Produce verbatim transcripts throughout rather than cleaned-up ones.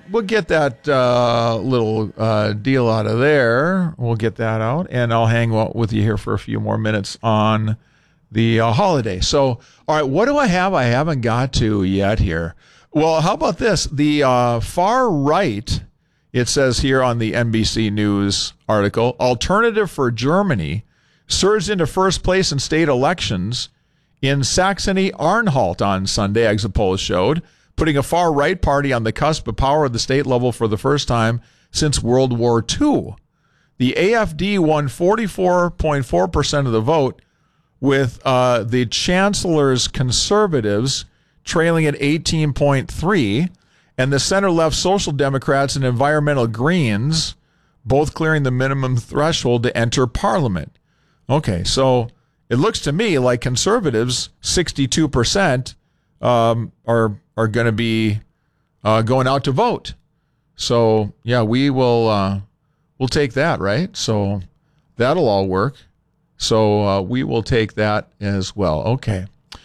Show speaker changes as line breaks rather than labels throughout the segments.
we'll get that uh, little uh, deal out of there. We'll get that out, and I'll hang out with you here for a few more minutes on the uh, holiday. So, all right, what do I have? I haven't got to yet here. Well, how about this? The uh, far right, it says here on the N B C News article, alternative for Germany surged into first place in state elections in Saxony-Anhalt on Sunday, Exit polls showed, putting a far-right party on the cusp of power at the state level for the first time since World War Two. The A F D won forty-four point four percent of the vote, with uh, the Chancellor's Conservatives trailing at eighteen point three, and the center-left Social Democrats and Environmental Greens both clearing the minimum threshold to enter Parliament. Okay, so it looks to me like Conservatives, sixty-two percent, um, are are going to be uh, going out to vote. So, yeah, we will uh, we'll take that, right? So that'll all work. So uh, we will take that as well. Okay.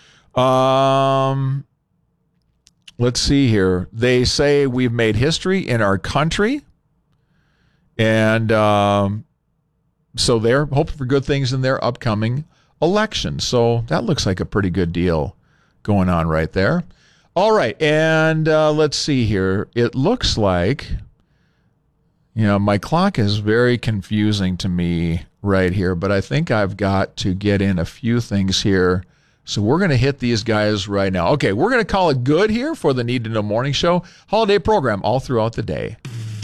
Um, let's see here. They say we've made history in our country. And um, so they're hoping for good things in their upcoming election. So that looks like a pretty good deal going on right there. All right. And uh, let's see here. It looks like, you know, my clock is very confusing to me right here, but I think I've got to get in a few things here. So we're going to hit these guys right now. Okay, we're going to call it good here for the Need to Know Morning Show holiday program all throughout the day.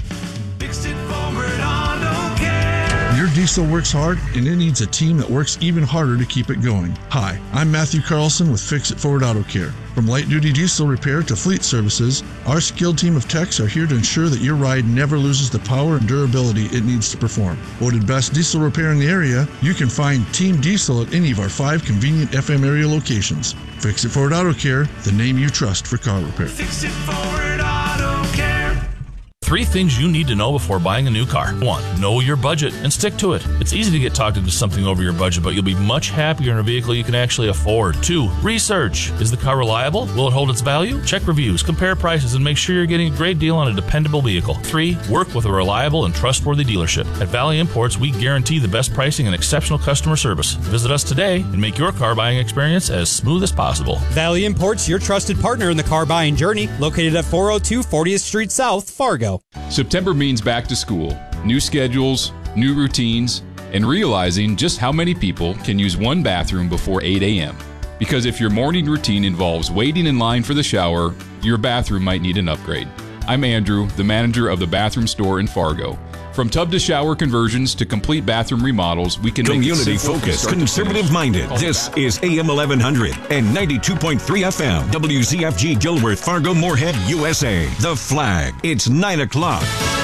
Your diesel works hard, and it needs a team that works even harder to keep it going. Hi, I'm Matthew Carlson with Fix It Forward Auto Care. From light-duty diesel repair to fleet services, our skilled team of techs are here to ensure that your ride never loses the power and durability it needs to perform. Voted best diesel repair in the area, you can find Team Diesel at any of our five convenient F M area locations. Fix It Forward Auto Care, the name you trust for car repair.
Fix It Forward Auto Care.
Three things you need to know before buying a new car. One, know your budget and stick to it. It's easy to get talked into something over your budget, but you'll be much happier in a vehicle you can actually afford. Two, research. Is the car reliable? Will it hold its value? Check reviews, compare prices, and make sure you're getting a great deal on a dependable vehicle. Three, work with a reliable and trustworthy dealership. At Valley Imports, we guarantee the best pricing and exceptional customer service. Visit us today and make your car buying experience as smooth as possible.
Valley Imports, your trusted partner in the car buying journey, located at four oh two fortieth Street South, Fargo.
September means back to school, new schedules, new routines, and realizing just how many people can use one bathroom before eight a.m. Because if your morning routine involves waiting in line for the shower, your bathroom might need an upgrade. I'm Andrew, the manager of the bathroom store in Fargo. From tub to shower conversions to complete bathroom remodels, we can
community focused, conservative minded. This is A M eleven hundred and ninety-two point three F M. W Z F G Gilworth, Fargo, Moorhead, U S A. The Flag. It's nine o'clock.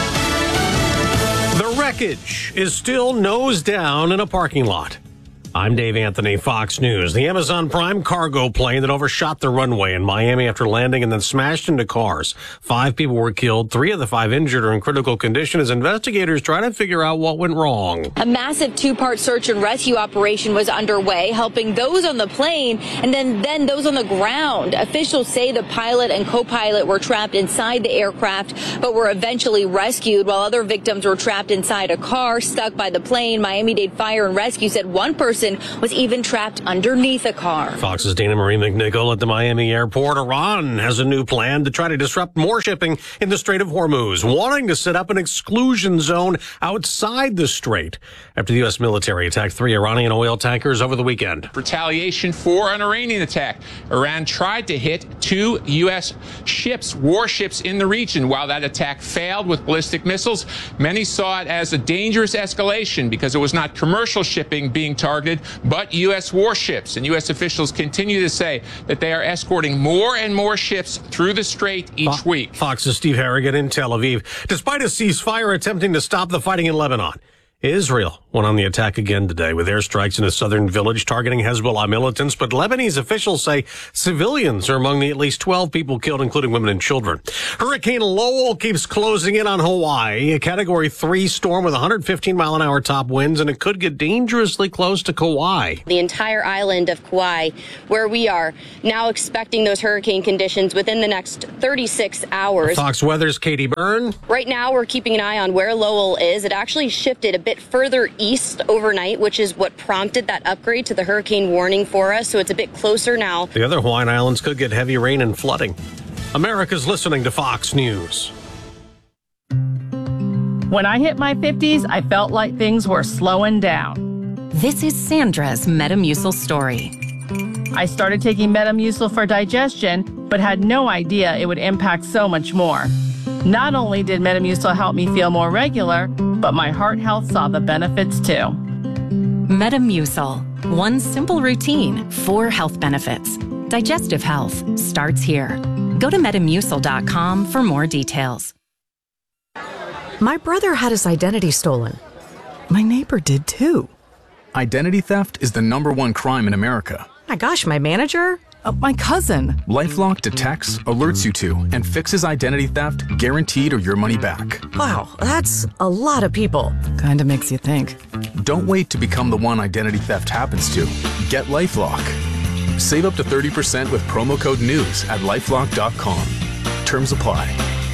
The wreckage is still nose down in a parking lot. I'm Dave Anthony, Fox News. The Amazon Prime cargo plane that overshot the runway in Miami after landing and then smashed into cars. Five people were killed. Three of the five injured are in critical condition as investigators try to figure out what went wrong.
A massive two-part search and rescue operation was underway, helping those on the plane and then, then those on the ground. Officials say the pilot and co-pilot were trapped inside the aircraft, but were eventually rescued, while other victims were trapped inside a car stuck by the plane. Miami-Dade Fire and Rescue said one person was even trapped underneath a car.
Fox's Dana Marie McNichol at the Miami airport. Iran has a new plan to try to disrupt more shipping in the Strait of Hormuz, wanting to set up an exclusion zone outside the strait after the U S military attacked three Iranian oil tankers over the weekend.
Retaliation for an Iranian attack. Iran tried to hit two U S ships, warships in the region. While that attack failed with ballistic missiles, many saw it as a dangerous escalation because it was not commercial shipping being targeted, but U S warships. And U S officials continue to say that they are escorting more and more ships through the strait each Fo-
week. Fox's Steve Harrigan in Tel Aviv. Despite a ceasefire attempting to stop the fighting in Lebanon, Israel went on the attack again today with airstrikes in a southern village targeting Hezbollah militants, but Lebanese officials say civilians are among the at least twelve people killed, including women and children. Hurricane Lowell keeps closing in on Hawaii, a Category three storm with one hundred fifteen mile an hour top winds, and it could get dangerously close to Kauai.
The entire island of Kauai, where we are now expecting those hurricane conditions within the next thirty-six hours.
Fox Weather's Katie Byrne.
Right now, we're keeping an eye on where Lowell is. It actually shifted a bit further east overnight, which is what prompted that upgrade to the hurricane warning for us. So it's a bit closer now.
The other Hawaiian islands could get heavy rain and flooding. America's listening to Fox News.
When I hit my fifties, I felt like things were slowing down.
This is Sandra's Metamucil story.
I started taking Metamucil for digestion, but had no idea it would impact so much more. Not only did Metamucil help me feel more regular, but my heart health saw the benefits too.
Metamucil. One simple routine, four health benefits. Digestive health starts here. Go to metamucil dot com for more details.
My brother had his identity stolen. My neighbor did too.
Identity theft is the number one crime in America.
My gosh, my manager?
Uh, my cousin.
LifeLock detects, alerts you to, and fixes identity theft, guaranteed or your money back.
Wow, that's a lot of people.
Kinda makes you think.
Don't wait to become the one identity theft happens to. Get LifeLock. Save up to thirty percent with promo code NEWS at lifelock dot com. Terms apply.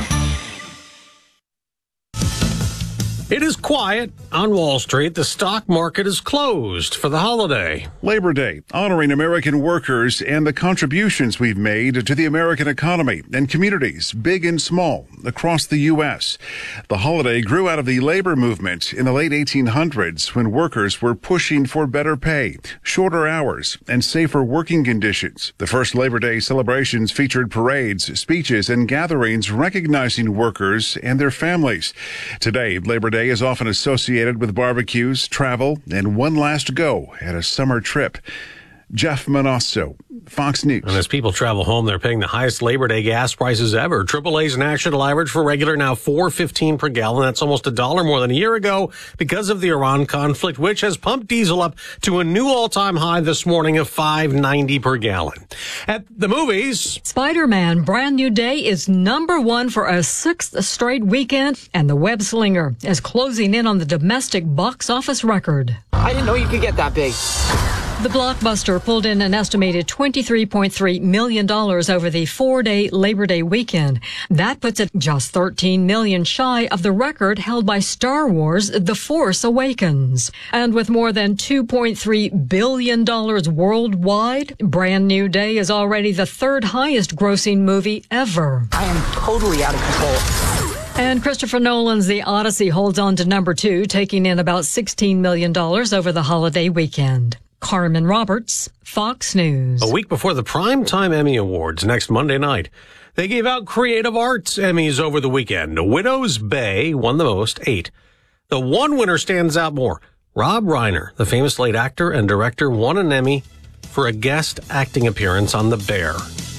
It is quiet on Wall Street. The stock market is closed for the holiday.
Labor Day, honoring American workers and the contributions we've made to the American economy and communities, big and small, across the U S. The holiday grew out of the labor movement in the late eighteen hundreds when workers were pushing for better pay, shorter hours, and safer working conditions. The first Labor Day celebrations featured parades, speeches, and gatherings recognizing workers and their families. Today, Labor Day is often associated with barbecues, travel, and one last go at a summer trip. Jeff Manasso, Fox News.
And as people travel home, they're paying the highest Labor Day gas prices ever. triple A's national average for regular now four fifteen per gallon. That's almost a dollar more than a year ago because of the Iran conflict, which has pumped diesel up to a new all-time high this morning of five ninety per gallon. At the movies,
Spider-Man Brand New Day is number one for a sixth straight weekend, and The Web Slinger is closing in on the domestic box office record.
I didn't know you could get that big.
The blockbuster pulled in an estimated twenty-three point three million dollars over the four-day Labor Day weekend. That puts it just thirteen million dollars shy of the record held by Star Wars The Force Awakens. And with more than two point three billion dollars worldwide, Brand New Day is already the third highest grossing movie ever.
I am totally out of control.
And Christopher Nolan's The Odyssey holds on to number two, taking in about sixteen million dollars over the holiday weekend. Carmen Roberts, Fox News.
A week before the Primetime Emmy Awards next Monday night, they gave out Creative Arts Emmys over the weekend. Widow's Bay won the most, eight. The one winner stands out more. Rob Reiner, the famous late actor and director, won an Emmy for a guest acting appearance on The Bear.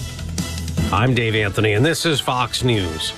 I'm Dave Anthony, and this is Fox News.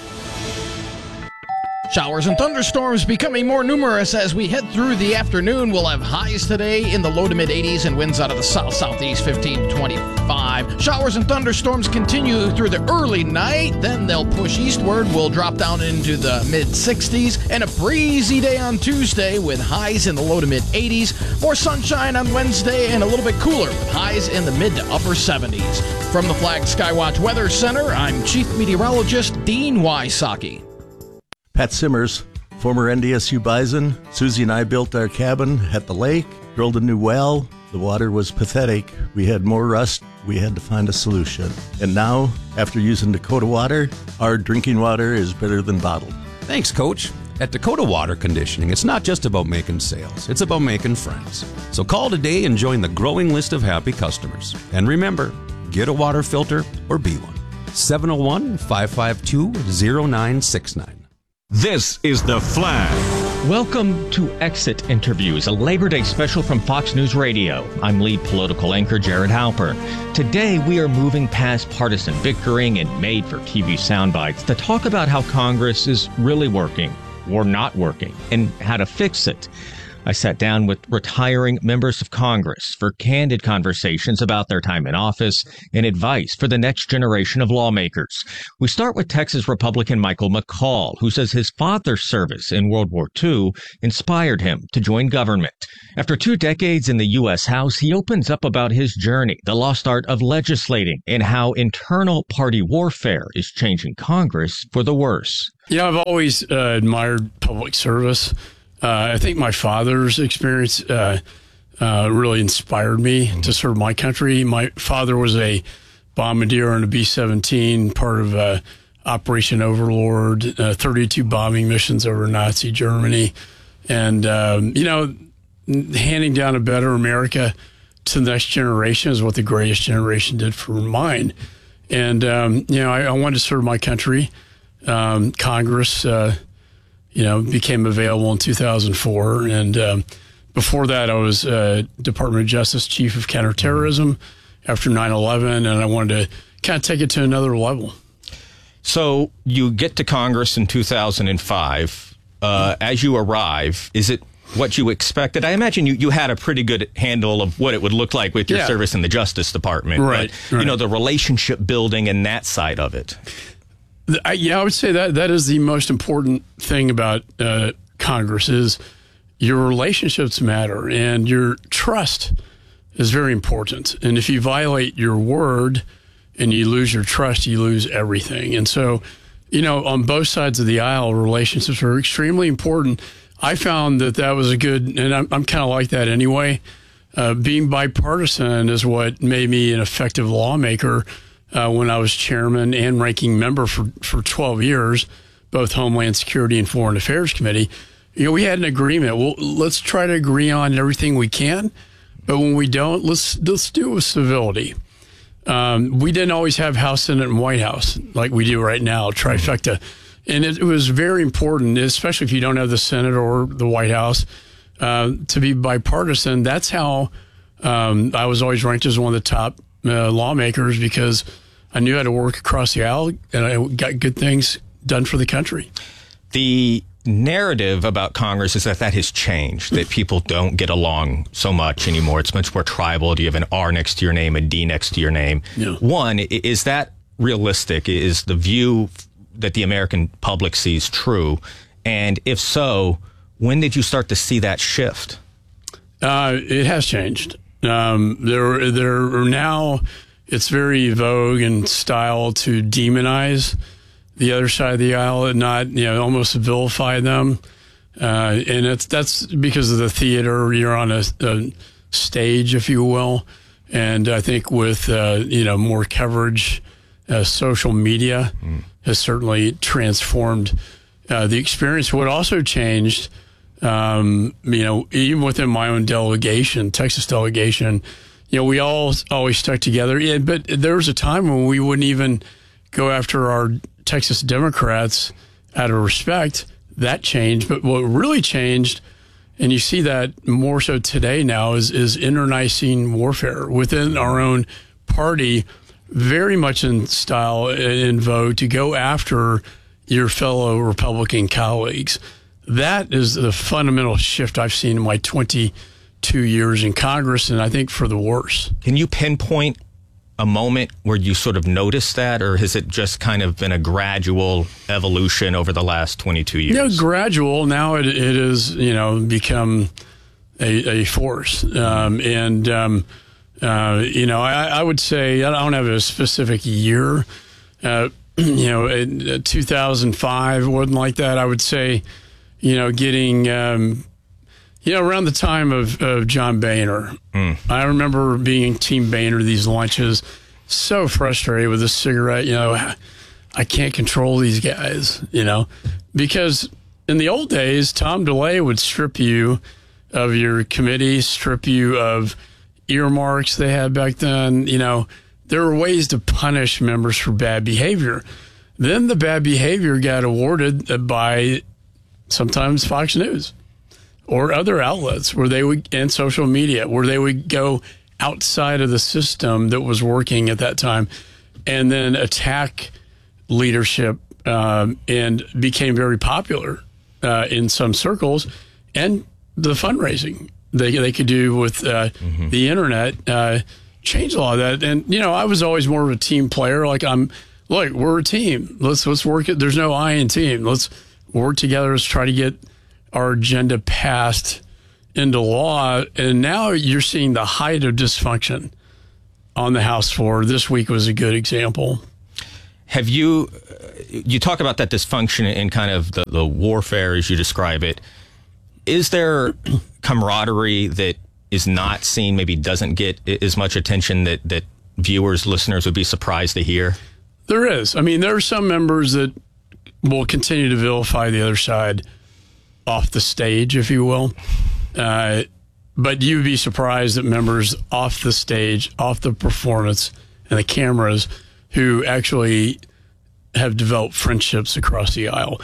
Showers and thunderstorms becoming more numerous as we head through the afternoon. We'll have highs today in the low to mid eighties and winds out of the south-southeast fifteen to twenty-five. Showers and thunderstorms continue through the early night. Then they'll push eastward. We'll drop down into the mid sixties and a breezy day on Tuesday with highs in the low to mid eighties. More sunshine on Wednesday and a little bit cooler with highs in the mid to upper seventies. From the Flag Skywatch Weather Center, I'm Chief Meteorologist Dean Wysocki.
Pat Simmers, former N D S U Bison. Susie and I built our cabin at the lake, drilled a new well. The water was pathetic. We had more rust. We had to find a solution. And now, after using Dakota Water, our drinking water is better than bottled.
Thanks, Coach. At Dakota Water Conditioning, it's not just about making sales. It's about making friends. So call today and join the growing list of happy customers. And remember, get a water filter or be one. seven oh one, five five two, oh nine six nine.
This is The Flag.
Welcome to Exit Interviews, a Labor Day special from Fox News Radio. I'm lead political anchor Jared Halper. Today, we are moving past partisan bickering and made-for-T V sound bites to talk about how Congress is really working or not working and how to fix it. I sat down with retiring members of Congress for candid conversations about their time in office and advice for the next generation of lawmakers. We start with Texas Republican Michael McCaul, who says his father's service in World War Two inspired him to join government. After two decades in the U S House, he opens up about his journey, the lost art of legislating, and how internal party warfare is changing Congress for the worse.
You know, I've always uh, admired public service. Uh, I think my father's experience uh, uh, really inspired me mm-hmm. to serve my country. My father was a bombardier on a B seventeen, part of uh, Operation Overlord, uh, thirty-two bombing missions over Nazi Germany. And, um, you know, handing down a better America to the next generation is what the greatest generation did for mine. And, um, you know, I, I wanted to serve my country. Um, Congress, uh, you know, became available in two thousand four. And um, before that, I was uh, Department of Justice Chief of Counterterrorism after nine eleven, and I wanted to kind of take it to another level.
So you get to Congress in two thousand five. Uh, as you arrive, is it what you expected? I imagine you, you had a pretty good handle of what it would look like with your
yeah.
service in the Justice Department.
Right,
but,
right.
You know, the relationship building and that side of it.
I, yeah, I would say that that is the most important thing about uh, Congress is your relationships matter and your trust is very important. And if you violate your word and you lose your trust, you lose everything. And so, you know, on both sides of the aisle, relationships are extremely important. I found that that was a good, and I'm, I'm kind of like that anyway. Uh, being bipartisan is what made me an effective lawmaker. Uh, when I was chairman and ranking member for, for twelve years, both Homeland Security and Foreign Affairs Committee, you know, we had an agreement. Well, let's try to agree on everything we can, but when we don't, let's let's do it with civility. Um, we didn't always have House, Senate, and White House like we do right now, trifecta. And it, it was very important, especially if you don't have the Senate or the White House, uh, to be bipartisan. That's how um, I was always ranked as one of the top uh, lawmakers because I knew how to work across the aisle, and I got good things done for the country.
The narrative about Congress is that that has changed, that people don't get along so much anymore. It's much more tribal. Do you have an R next to your name, a D next to your name?
Yeah.
One, is that realistic? Is the view that the American public sees true? And if so, when did you start to see that shift?
Uh, it has changed. Um, there, there are now... It's very vogue and style to demonize the other side of the aisle and not, you know, almost vilify them. Uh, and it's that's because of the theater. You're on a, a stage, if you will. And I think with, uh, you know, more coverage, uh, social media mm. has certainly transformed uh, the experience. What also changed, um, you know, even within my own delegation, Texas delegation, you know, we all always stuck together. Yeah, but there was a time when we wouldn't even go after our Texas Democrats out of respect. That changed. But what really changed, and you see that more so today now, is, is internecine warfare within our own party, very much in style, in vogue, to go after your fellow Republican colleagues. That is the fundamental shift I've seen in my twenty two years in Congress, and I think for the worse.
Can you pinpoint a moment where you sort of noticed that, or has it just kind of been a gradual evolution over the last twenty-two years?
You know, gradual. Now it, it is, you know, become a, a force. Um, and, um, uh, you know, I, I would say, I don't have a specific year. Uh, you know, in two thousand five, wasn't like that. I would say, you know, getting... Um, You know, around the time of, of John Boehner, mm. I remember being Team Boehner, these lunches, so frustrated with the cigarette. You know, I can't control these guys, you know, because in the old days, Tom DeLay would strip you of your committee, strip you of earmarks they had back then. You know, there were ways to punish members for bad behavior. Then the bad behavior got awarded by sometimes Fox News or other outlets where they would, and social media, where they would go outside of the system that was working at that time and then attack leadership um, and became very popular uh, in some circles and the fundraising they they could do with uh, mm-hmm. the internet. Uh, change a lot of that. And, you know, I was always more of a team player. Like, I'm, look, we're a team. Let's, let's work it. There's no I in team. Let's work together. Let's try to get our agenda passed into law. And now you're seeing the height of dysfunction on the House floor. This week was a good example.
Have you, you talk about that dysfunction and kind of the, the warfare as you describe it. Is there camaraderie that is not seen, maybe doesn't get as much attention that, that viewers, listeners would be surprised to hear?
There is. I mean, there are some members that will continue to vilify the other side off the stage, if you will. Uh, but you'd be surprised that members off the stage, off the performance and the cameras who actually have developed friendships across the aisle.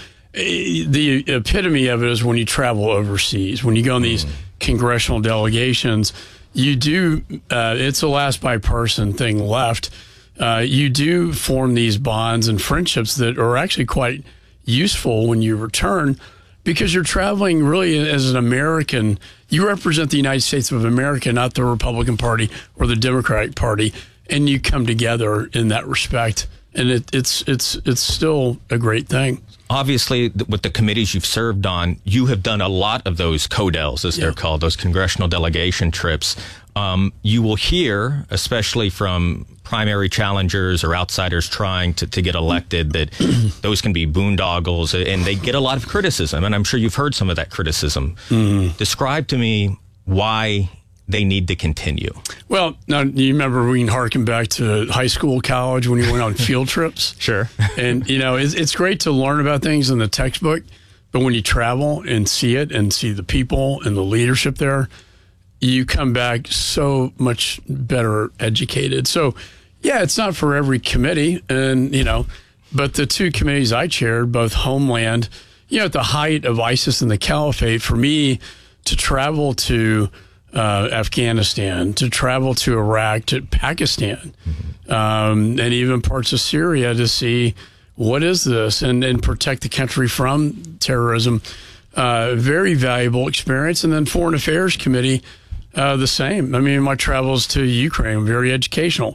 The epitome of it is when you travel overseas, when you go on these mm. congressional delegations, you do, uh, it's the last bipartisan thing left. Uh, you do form these bonds and friendships that are actually quite useful when you return, because you're traveling really as an American. You represent the United States of America, not the Republican Party or the Democratic Party, and you come together in that respect. And it, it's it's it's still a great thing.
Obviously, with the committees you've served on, you have done a lot of those CODELs, as yeah. they're called, those congressional delegation trips. Um, you will hear, especially from primary challengers or outsiders trying to, to get elected, that those can be boondoggles, and they get a lot of criticism. And I'm sure you've heard some of that criticism. Mm. Describe to me why they need to continue.
Well, now, you remember we can harken back to high school, college, when you went on field trips.
Sure.
And, you know, it's, it's great to learn about things in the textbook, but when you travel and see it and see the people and the leadership there, you come back so much better educated. So, yeah, it's not for every committee, and, you know, but the two committees I chaired, both Homeland, you know, at the height of ISIS and the Caliphate, for me to travel to Uh, Afghanistan, to travel to Iraq, to Pakistan, mm-hmm. um, and even parts of Syria to see what is this and, and protect the country from terrorism. Uh, very valuable experience. And then Foreign Affairs Committee, uh, the same. I mean, my travels to Ukraine, very educational.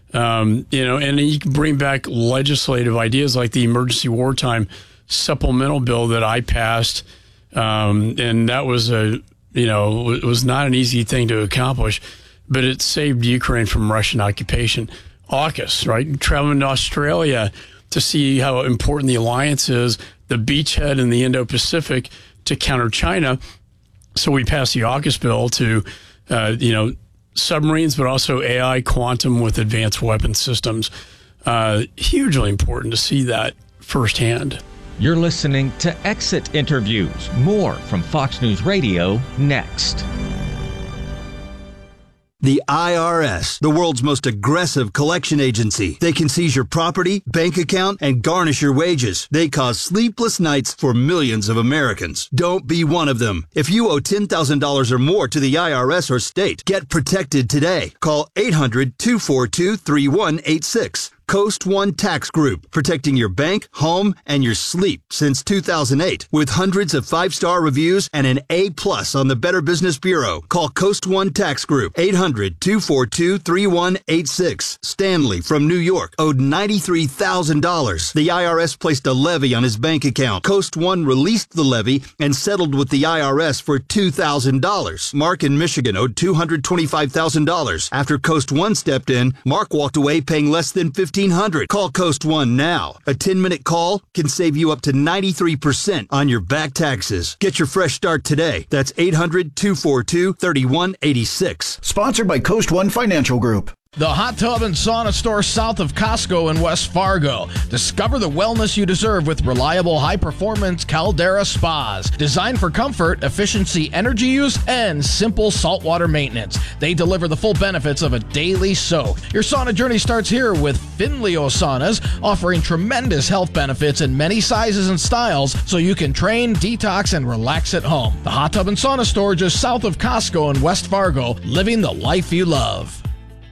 Um, you know, and you can bring back legislative ideas like the emergency wartime supplemental bill that I passed. Um, and that was a You know, it was not an easy thing to accomplish, but it saved Ukraine from Russian occupation. AUKUS, right? Traveling to Australia to see how important the alliance is, the beachhead in the Indo-Pacific to counter China. So we passed the AUKUS bill to, uh, you know, submarines, but also A I, quantum with advanced weapon systems. Uh, hugely important to see that firsthand.
You're listening to Exit Interviews. More from Fox News Radio next.
The I R S, the world's most aggressive collection agency. They can seize your property, bank account, and garnish your wages. They cause sleepless nights for millions of Americans. Don't be one of them. If you owe ten thousand dollars or more to the I R S or state, get protected today. Call eight hundred, two four two, three one eight six. Coast One Tax Group, protecting your bank, home, and your sleep since two thousand eight. With hundreds of five-star reviews and an A plus on the Better Business Bureau. Call Coast One Tax Group, eight hundred, two four two, three one eight six. Stanley from New York owed ninety-three thousand dollars. The I R S placed a levy on his bank account. Coast One released the levy and settled with the I R S for two thousand dollars. Mark in Michigan owed two hundred twenty-five thousand dollars. After Coast One stepped in, Mark walked away paying less than fifteen hundred dollars. Call Coast One now. A ten-minute call can save you up to ninety-three percent on your back taxes. Get your fresh start today. That's eight hundred, two four two, three one eight six.
Sponsored by Coast One Financial Group.
The Hot Tub and Sauna Store south of Costco in West Fargo. Discover the wellness you deserve with reliable, high-performance Caldera spas. Designed for comfort, efficiency, energy use, and simple saltwater maintenance. They deliver the full benefits of a daily soak. Your sauna journey starts here with Finleo Saunas, offering tremendous health benefits in many sizes and styles so you can train, detox, and relax at home. The Hot Tub and Sauna Store just south of Costco in West Fargo, living the life you love.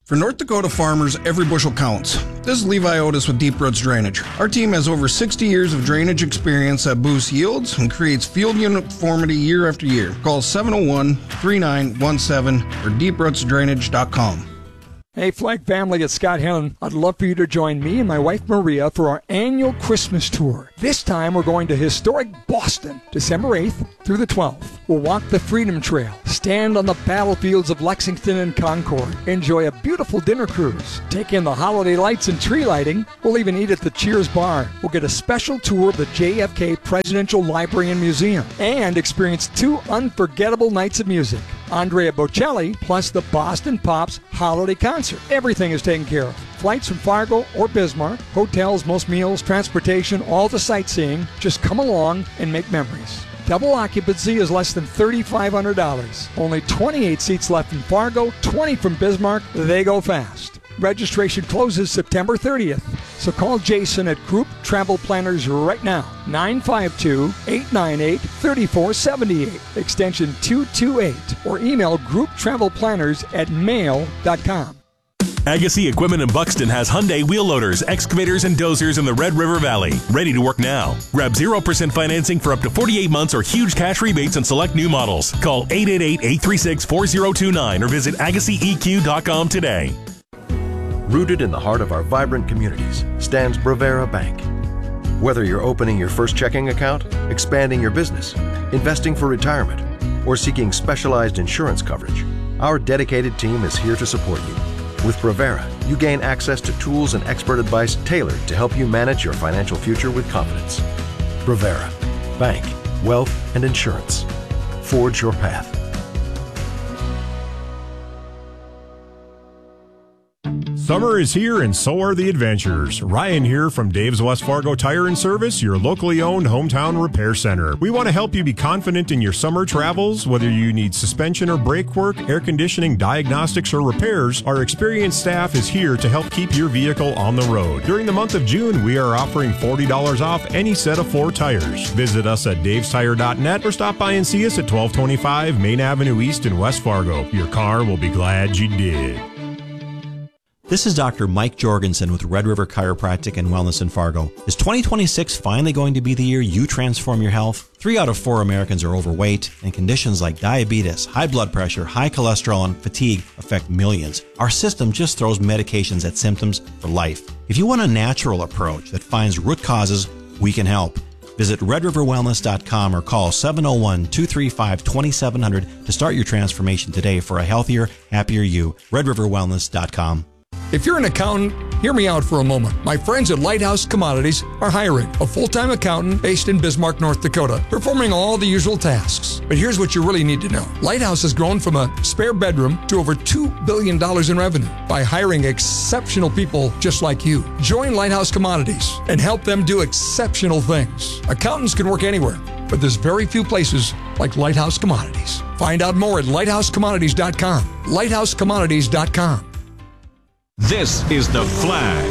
For North Dakota farmers, every bushel counts. This is Levi Otis with Deep Roots Drainage. Our team has over sixty years of drainage experience that boosts yields and creates field uniformity year after year. Call seven oh one, three nine one seven or deep roots drainage dot com.
Hey, Flag family, it's Scott Hennon. I'd love for you to join me and my wife Maria for our annual Christmas tour. This time we're going to historic Boston, December eighth through the twelfth. We'll walk the Freedom Trail, stand on the battlefields of Lexington and Concord, enjoy a beautiful dinner cruise, take in the holiday lights and tree lighting. We'll even eat at the Cheers Bar. We'll get a special tour of the J F K Presidential Library and Museum and experience two unforgettable nights of music. Andrea Bocelli plus the Boston Pops Holiday Concert. Everything is taken care of. Flights from Fargo or Bismarck, hotels, most meals, transportation, all the sightseeing. Just come along and make memories. Double occupancy is less than three thousand five hundred dollars. Only twenty-eight seats left in Fargo, twenty from Bismarck. They go fast. Registration closes September thirtieth. So call Jason at Group Travel Planners right now. nine five two, eight nine eight, three four seven eight, extension two two eight, or email group travel planners at mail dot com.
Agassi Equipment in Buxton has Hyundai wheel loaders, excavators, and dozers in the Red River Valley. Ready to work now. Grab zero percent financing for up to forty-eight months or huge cash rebates on select new models. Call eight eight eight, eight three six, four zero two nine or visit agassi e q dot com today.
Rooted in the heart of our vibrant communities stands Bravera Bank. Whether you're opening your first checking account, expanding your business, investing for retirement, or seeking specialized insurance coverage, our dedicated team is here to support you. With Bravera, you gain access to tools and expert advice tailored to help you manage your financial future with confidence. Bravera, bank, wealth, and insurance. Forge your path.
Summer is here and so are the adventures. Ryan here from Dave's West Fargo Tire and Service, your locally owned hometown repair center. We want to help you be confident in your summer travels. Whether you need suspension or brake work, air conditioning, diagnostics, or repairs, our experienced staff is here to help keep your vehicle on the road. During the month of June, we are offering forty dollars off any set of four tires. Visit us at daves tire dot net or stop by and see us at twelve twenty-five Main Avenue East in West Fargo. Your car will be glad you did.
This is Doctor Mike Jorgensen with Red River Chiropractic and Wellness in Fargo. Is twenty twenty-six finally going to be the year you transform your health? Three out of four Americans are overweight, and conditions like diabetes, high blood pressure, high cholesterol, and fatigue affect millions. Our system just throws medications at symptoms for life. If you want a natural approach that finds root causes, we can help. Visit red river wellness dot com or call seven oh one, two three five, two seven zero zero to start your transformation today for a healthier, happier you. red river wellness dot com.
If you're an accountant, hear me out for a moment. My friends at Lighthouse Commodities are hiring a full-time accountant based in Bismarck, North Dakota, performing all the usual tasks. But here's what you really need to know. Lighthouse has grown from a spare bedroom to over two billion dollars in revenue by hiring exceptional people just like you. Join Lighthouse Commodities and help them do exceptional things. Accountants can work anywhere, but there's very few places like Lighthouse Commodities. Find out more at lighthouse commodities dot com. lighthouse commodities dot com.
This is The Flag.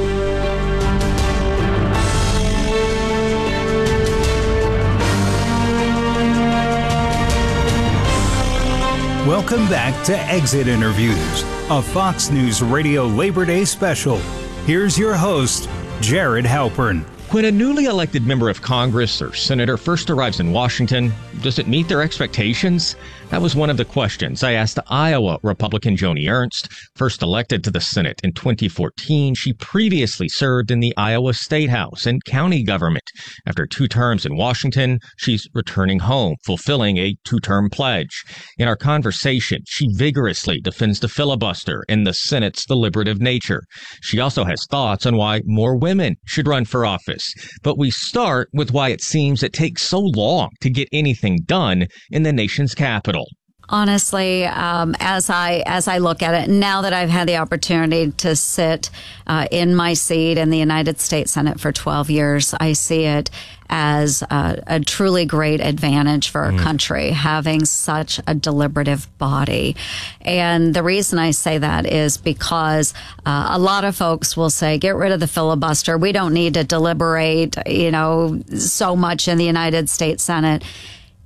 Welcome back to Exit Interviews, a Fox News Radio Labor Day special. Here's your host, Jared Halpern.
When a newly elected member of Congress or senator first arrives in Washington, does it meet their expectations? That was one of the questions I asked Iowa Republican Joni Ernst. First elected to the Senate in twenty fourteen, she previously served in the Iowa State House and county government. After two terms in Washington, she's returning home, fulfilling a two-term pledge. In our conversation, she vigorously defends the filibuster and the Senate's deliberative nature. She also has thoughts on why more women should run for office. But we start with why it seems it takes so long to get anything done in the nation's capital.
Honestly, um, as I as I look at it, now that I've had the opportunity to sit uh, in my seat in the United States Senate for twelve years, I see it as a, a truly great advantage for our mm. country, having such a deliberative body. And the reason I say that is because uh, a lot of folks will say, get rid of the filibuster. We don't need to deliberate, you know, so much in the United States Senate.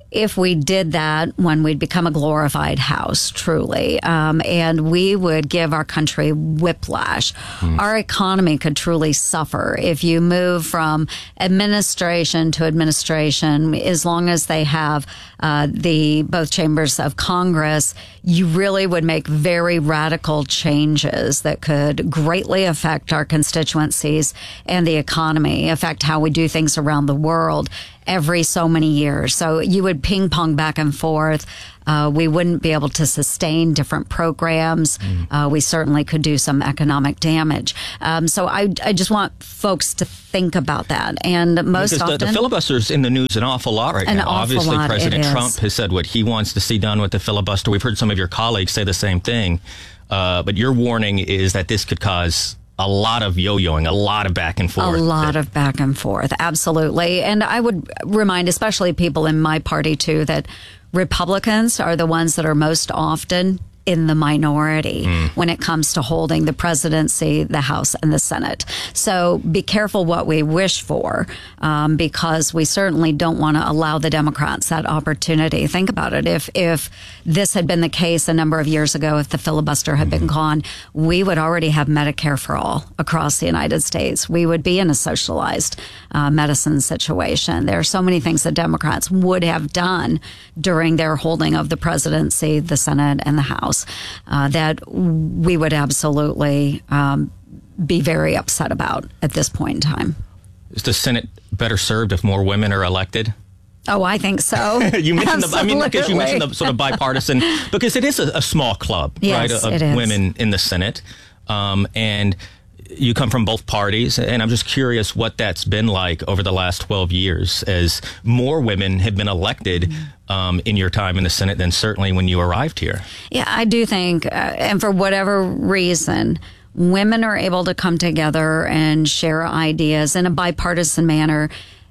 if we did that, when we'd become a glorified house, truly, um, and we would give our country whiplash. Mm. Our economy could truly suffer if you move from administration to administration. As long as they have uh, the both chambers of Congress, you really would make very radical changes that could greatly affect our constituencies and the economy, affect how we do things around the world every so many years. So you would ping pong back and forth. Uh, we wouldn't be able to sustain different programs. Mm. Uh, we certainly could do some economic damage. Um, so I, I just want folks to think about that. And most
because
often,
the, the filibuster's in the news an awful lot right
an
now. Obviously,
lot
President Trump has said what he wants to see done with the filibuster. We've heard some of your colleagues say the same thing. Uh, but your warning is that this could cause a lot of yo-yoing, a lot of back and forth.
A lot of back and forth, absolutely. And I would remind, especially people in my party too, that Republicans are the ones that are most often in the minority mm. when it comes to holding the presidency, the House, and the Senate. So be careful what we wish for, um, because we certainly don't want to allow the Democrats that opportunity. Think about it. If if this had been the case a number of years ago, if the filibuster had mm-hmm. been gone, we would already have Medicare for all across the United States. We would be in a socialized uh, medicine situation. There are so many things that Democrats would have done during their holding of the presidency, the Senate, and the House. Uh, that we would absolutely um, be very upset about at this point in time.
Is the Senate better served if more women are elected?
Oh, I think so.
you mentioned the, I mean, because you mentioned the sort of bipartisan, because it is a, a small club,
yes,
right, of
it is.
women in the Senate, um, and you come from both parties, and I'm just curious what that's been like over the last twelve years, as more women have been elected um, in your time in the Senate than certainly when you arrived here.
Yeah, I do think, uh, and for whatever reason, women are able to come together and share ideas in a bipartisan manner,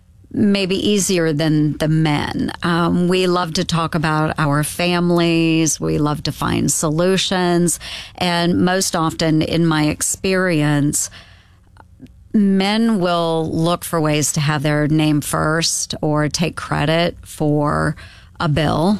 maybe easier than the men. Um, we love to talk about our families. We love to find solutions. And most often, in my experience, men will look for ways to have their name first or take credit for a bill.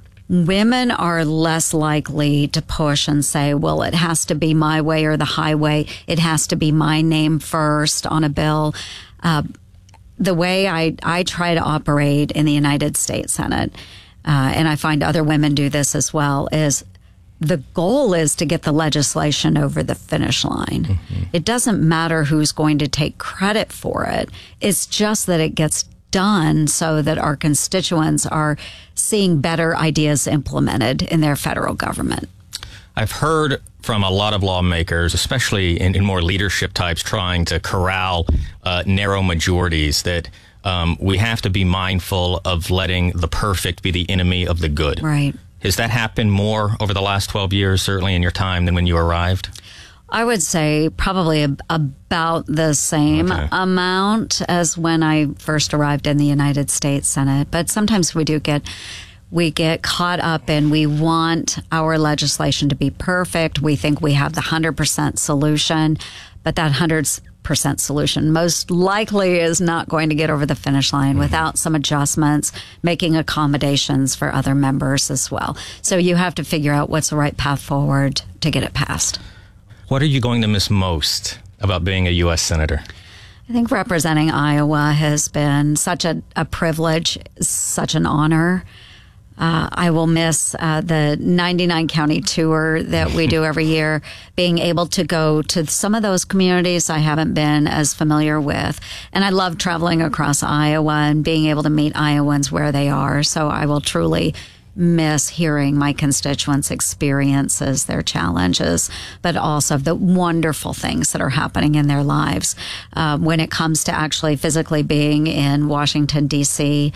Women are less likely to push and say, well, it has to be my way or the highway. It has to be my name first on a bill. Uh, the way I, I try to operate in the United States Senate, uh, and I find other women do this as well, is the goal is to get the legislation over the finish line. Mm-hmm. It doesn't matter who's going to take credit for it. It's just that it gets done so that our constituents are seeing better ideas implemented in their federal government.
I've heard from a lot of lawmakers, especially in, in more leadership types, trying to corral uh, narrow majorities, that um, we have to be mindful of letting the perfect be the enemy of the good.
Right.
Has that happened more over the last twelve years, certainly in your time, than when you arrived?
I would say probably ab- about the same okay. amount as when I first arrived in the United States Senate. But sometimes we do get we get caught up in we want our legislation to be perfect. We think we have the one hundred percent solution, but that one hundred percent solution most likely is not going to get over the finish line mm-hmm. without some adjustments, making accommodations for other members as well. So you have to figure out what's the right path forward to get it passed.
What are you going to miss most about being a U S Senator?
I think representing Iowa has been such a, a privilege, such an honor. Uh, I will miss uh, the ninety-nine county tour that we do every year, being able to go to some of those communities I haven't been as familiar with. And I love traveling across Iowa and being able to meet Iowans where they are. So I will truly miss hearing my constituents' experiences, their challenges, but also the wonderful things that are happening in their lives. Uh, when it comes to actually physically being in Washington, D C,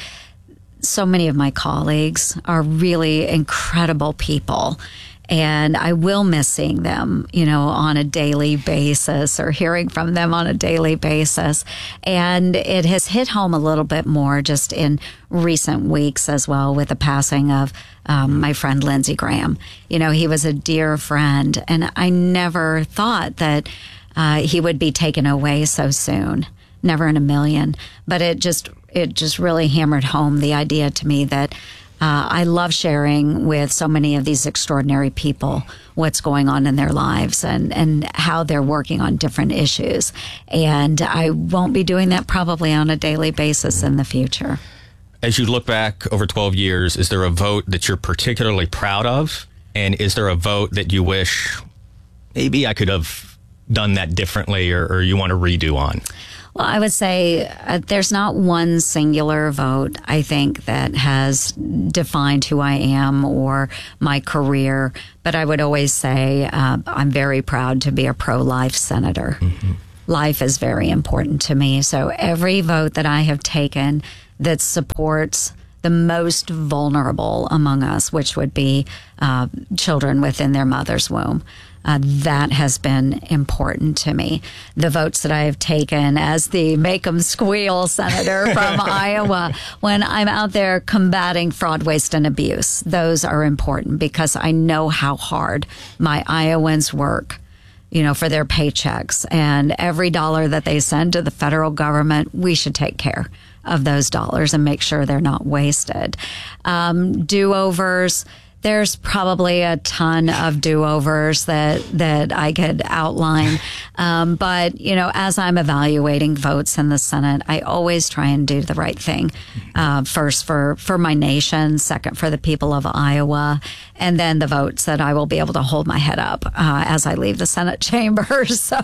so many of my colleagues are really incredible people. And I will miss seeing them, you know, on a daily basis or hearing from them on a daily basis. And it has hit home a little bit more just in recent weeks as well with the passing of um, my friend Lindsey Graham. You know, he was a dear friend, and I never thought that uh, he would be taken away so soon. Never in a million. But it just it just really hammered home the idea to me that uh, I love sharing with so many of these extraordinary people what's going on in their lives and, and how they're working on different issues. And I won't be doing that probably on a daily basis in the future.
As you look back over twelve years, is there a vote that you're particularly proud of? And is there a vote that you wish maybe I could have done that differently or, or you want to redo on?
Well, I would say uh, there's not one singular vote, I think, that has defined who I am or my career. But I would always say uh, I'm very proud to be a pro-life senator. Mm-hmm. Life is very important to me. So every vote that I have taken that supports the most vulnerable among us, which would be uh, children within their mother's womb, Uh, that has been important to me. The votes that I have taken as the make 'em squeal senator from Iowa, when I'm out there combating fraud, waste, and abuse, those are important because I know how hard my Iowans work, you know, for their paychecks. And every dollar that they send to the federal government, we should take care of those dollars and make sure they're not wasted. Um, do-overs. There's probably a ton of do-overs that, that I could outline. Um, but, you know, as I'm evaluating votes in the Senate, I always try and do the right thing. Uh, first for, for my nation, second for the people of Iowa, and then the votes that I will be able to hold my head up uh, as I leave the Senate chamber. So,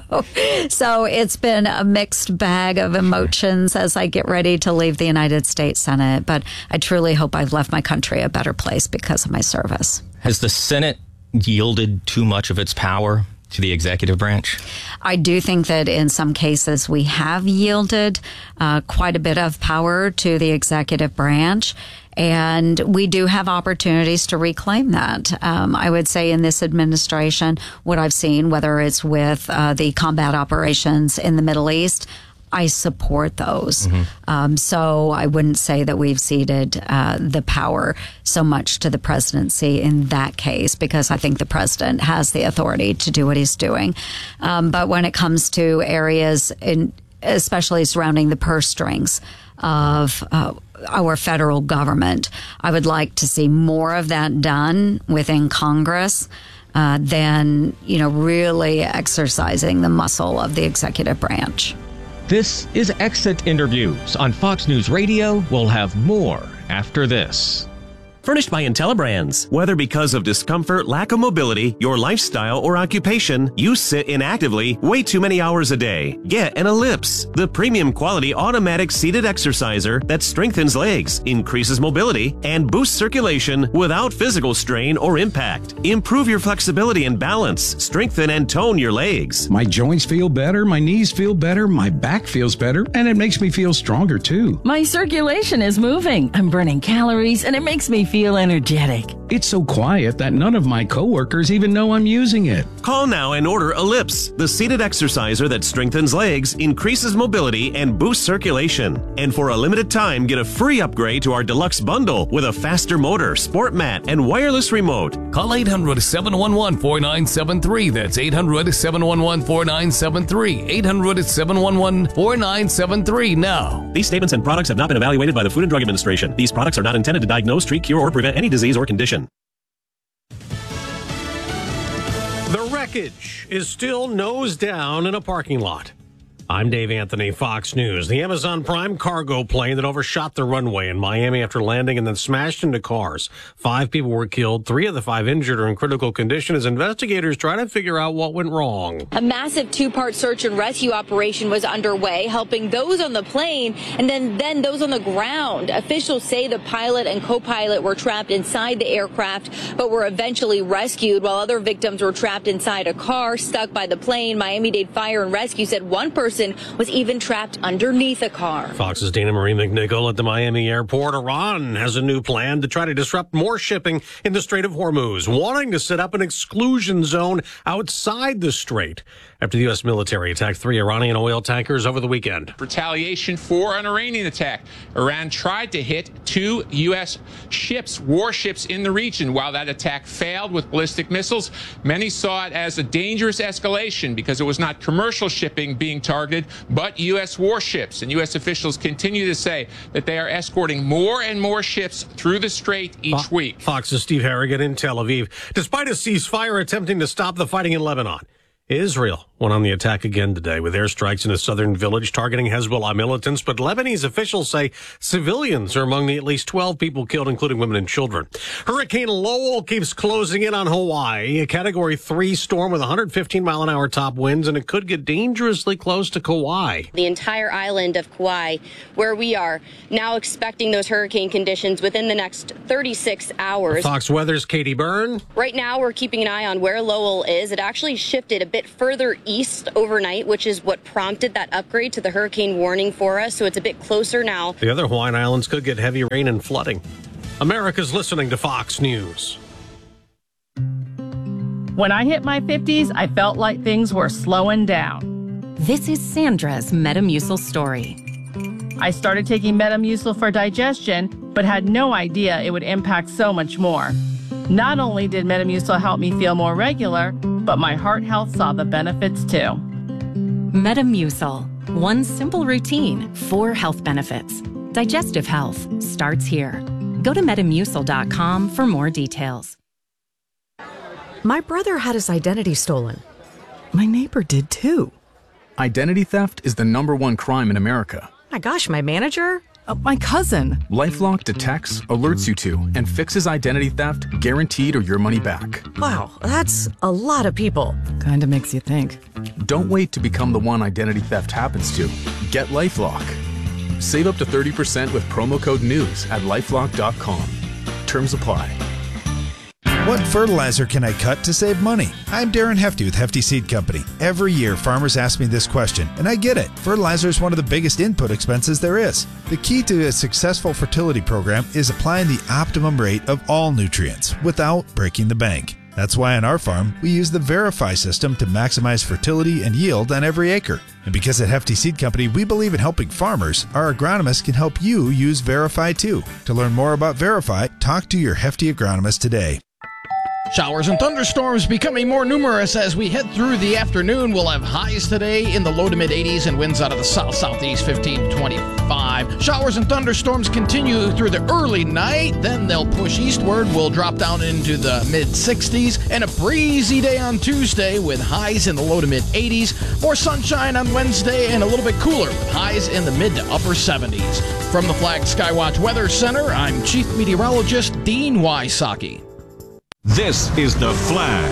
so it's been a mixed bag of emotions as I get ready to leave the United States Senate. But I truly hope I've left my country a better place because of my service.
Has the Senate yielded too much of its power to the executive branch?
I do think that in some cases we have yielded uh, quite a bit of power to the executive branch. And we do have opportunities to reclaim that. Um, I would say in this administration, what I've seen, whether it's with uh, the combat operations in the Middle East, I support those. Mm-hmm. Um, so I wouldn't say that we've ceded uh, the power so much to the presidency in that case, because I think the president has the authority to do what he's doing. Um, but when it comes to areas, in, especially surrounding the purse strings of uh, our federal government, I would like to see more of that done within Congress uh, than, you know, really exercising the muscle of the executive branch.
This is Exit Interviews on Fox News Radio. We'll have more after this.
Furnished by IntelliBrands. Whether because of discomfort, lack of mobility, your lifestyle, or occupation, you sit inactively way too many hours a day. Get an Ellipse, the premium quality automatic seated exerciser that strengthens legs, increases mobility, and boosts circulation without physical strain or impact. Improve your flexibility and balance. Strengthen and tone your legs.
My joints feel better, my knees feel better, my back feels better, and it makes me feel stronger too.
My circulation is moving. I'm burning calories, and it makes me feel energetic.
It's so quiet that none of my coworkers even know I'm using it.
Call now and order Ellipse, the seated exerciser that strengthens legs, increases mobility, and boosts circulation. And for a limited time, get a free upgrade to our deluxe bundle with a faster motor, sport mat, and wireless remote.
Call eight hundred, seven one one, four nine seven three. That's eight hundred, seven one one, four nine seven three. eight hundred, seven one one, four nine seven three now.
These statements and products have not been evaluated by the Food and Drug Administration. These products are not intended to diagnose, treat, cure, or prevent any disease or condition.
The wreckage is still nose down in a parking lot. I'm Dave Anthony, Fox News. The Amazon Prime cargo plane that overshot the runway in Miami after landing and then smashed into cars. Five people were killed. Three of the five injured are in critical condition as investigators try to figure out what went wrong.
A massive two-part search and rescue operation was underway, helping those on the plane and then, then those on the ground. Officials say the pilot and co-pilot were trapped inside the aircraft, but were eventually rescued, while other victims were trapped inside a car stuck by the plane. Miami-Dade Fire and Rescue said one person was even trapped underneath a car.
Fox's Dana Marie McNichol at the Miami airport. Iran has a new plan to try to disrupt more shipping in the Strait of Hormuz, wanting to set up an exclusion zone outside the strait after the U S military attacked three Iranian oil tankers over the weekend.
Retaliation for an Iranian attack. Iran tried to hit two U S ships, warships in the region. While that attack failed with ballistic missiles, many saw it as a dangerous escalation because it was not commercial shipping being targeted, targeted, but U S warships. And U S officials continue to say that they are escorting more and more ships through the strait each
Fo-
week.
Fox's Steve Harrigan in Tel Aviv. Despite a ceasefire attempting to stop the fighting in Lebanon, Israel went on the attack again today with airstrikes in a southern village targeting Hezbollah militants, but Lebanese officials say civilians are among the at least twelve people killed, including women and children. Hurricane Lowell keeps closing in on Hawaii, a Category three storm with one hundred fifteen mile an hour top winds, and it could get dangerously close to Kauai.
The entire island of Kauai, where we are now expecting those hurricane conditions within the next thirty-six hours.
Fox Weather's Katie Byrne.
Right now, we're keeping an eye on where Lowell is. It actually shifted a bit further east overnight, which is what prompted that upgrade to the hurricane warning for us. So it's a bit closer now.
The other Hawaiian islands could get heavy rain and flooding. America's listening to Fox News.
When I hit my fifties, I felt like things were slowing down.
This is Sandra's Metamucil story.
I started taking Metamucil for digestion, but had no idea it would impact so much more. Not only did Metamucil help me feel more regular, but my heart health saw the benefits too.
Metamucil. One simple routine, four health benefits. Digestive health starts here. Go to metamucil dot com for more details.
My brother had his identity stolen. My neighbor did too.
Identity theft is the number one crime in America.
My gosh, my manager? Uh, my cousin.
LifeLock detects, alerts you to, and fixes identity theft, guaranteed or your money back.
Wow, that's a lot of people. Kinda makes you think.
Don't wait to become the one identity theft happens to. Get LifeLock. Save up to thirty percent with promo code NEWS at lifelock dot com. Terms apply.
What fertilizer can I cut to save money? I'm Darren Hefty with Hefty Seed Company. Every year, farmers ask me this question, and I get it. Fertilizer is one of the biggest input expenses there is. The key to a successful fertility program is applying the optimum rate of all nutrients without breaking the bank. That's why on our farm, we use the Verify system to maximize fertility and yield on every acre. And because at Hefty Seed Company, we believe in helping farmers, our agronomists can help you use Verify too. To learn more about Verify, talk to your Hefty agronomist today.
Showers and thunderstorms becoming more numerous as we head through the afternoon. We'll have highs today in the low to mid eighties and winds out of the south-southeast fifteen to twenty-five. Showers and thunderstorms continue through the early night. Then they'll push eastward. We'll drop down into the mid sixties. And a breezy day on Tuesday with highs in the low to mid eighties. More sunshine on Wednesday and a little bit cooler with highs in the mid to upper seventies. From the Flag Skywatch Weather Center, I'm Chief Meteorologist Dean Wysocki.
This is The Flag.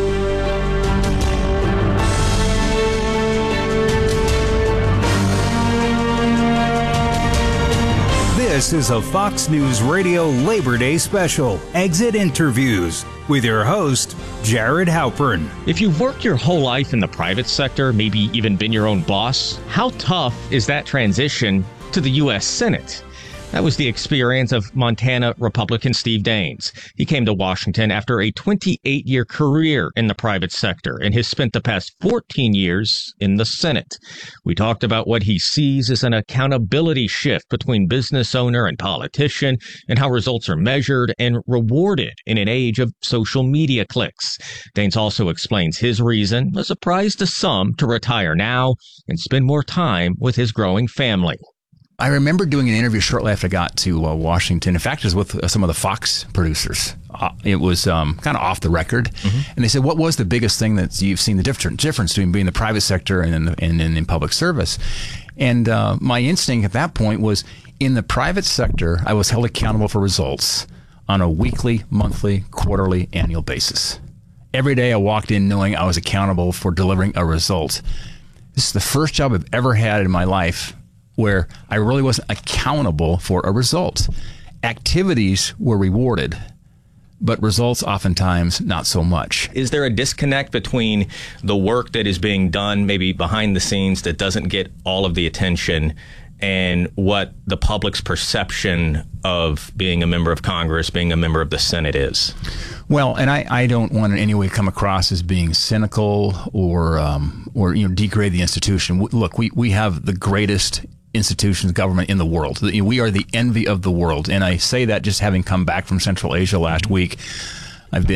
This is a Fox News Radio Labor Day special, Exit Interviews, with your host, Jared Halpern.
If you've worked your whole life in the private sector, maybe even been your own boss, how tough is that transition to the U S Senate? That was the experience of Montana Republican Steve Daines. He came to Washington after a twenty-eight year career in the private sector and has spent the past fourteen years in the Senate. We talked about what he sees as an accountability shift between business owner and politician and how results are measured and rewarded in an age of social media clicks. Daines also explains his reason, a surprise to some, to retire now and spend more time with his growing family.
I remember doing an interview shortly after I got to uh, Washington. In fact, it was with uh, some of the Fox producers. Uh, it was um, kind of off the record. Mm-hmm. And they said, what was the biggest thing that you've seen the different difference between being in the private sector and in, the, and, and in public service? And uh, my instinct at that point was, in the private sector, I was held accountable for results on a weekly, monthly, quarterly, annual basis. Every day I walked in knowing I was accountable for delivering a result. This is the first job I've ever had in my life where I really wasn't accountable for a result. Activities were rewarded, but results oftentimes not so much.
Is there a disconnect between the work that is being done maybe behind the scenes that doesn't get all of the attention and what the public's perception of being a member of Congress, being a member of the Senate is?
Well, and I, I don't want in any way come across as being cynical or um, or you know degrade the institution. Look, we, we have the greatest institutions, government in the world. We are the envy of the world. And I say that just having come back from Central Asia last week. I've been in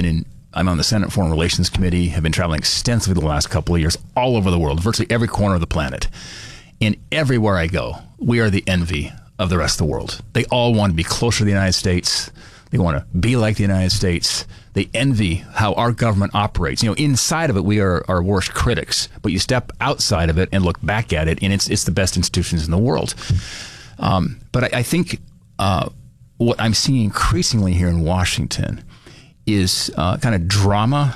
I'm on the Senate Foreign Relations Committee, have been traveling extensively the last couple of years all over the world, virtually every corner of the planet. And everywhere I go, we are the envy of the rest of the world. They all want to be closer to the United States. They want to be like the United States. They envy how our government operates. You know, inside of it, we are our worst critics. But you step outside of it and look back at it, and it's it's the best institutions in the world. Um, but I, I think uh, what I'm seeing increasingly here in Washington is uh, kind of drama